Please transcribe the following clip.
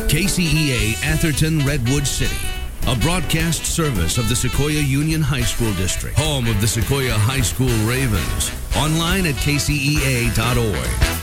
KCEA Atherton Redwood City, a broadcast service of the Sequoia Union High School District, home of the Sequoia High School Ravens. Online at kcea.org.